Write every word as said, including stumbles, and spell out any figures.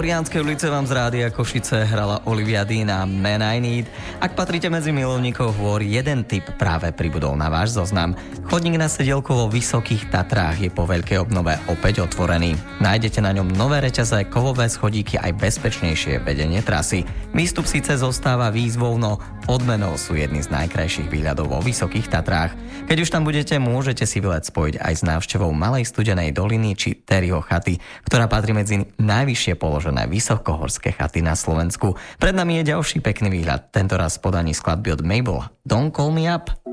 Oriánskej ulice vám z Rádia Košice hrala Olivia Dean a Man I Need. Ak patríte medzi milovníkov hôr, jeden typ práve pribudol na váš zoznam. Chodník na Sedielku vo Vysokých Tatrách je po veľkej obnove opäť otvorený. Nájdete na ňom nové reťaze, kovové schodíky aj bezpečnejšie vedenie trasy. Výstup síce zostáva výzvou, no odmenou sú jedny z najkrajších výhľadov vo Vysokých Tatrách. Keď už tam budete, môžete si výlet spojiť aj s návštevou Malej Studenej doliny či Terryho chaty, ktorá patrí medzi najvyššie položené vysokohorské chaty na Slovensku. Pred nami je ďalší pekný výhľad, tentoraz v podaní skladby od Mabel Don't Call Me Up.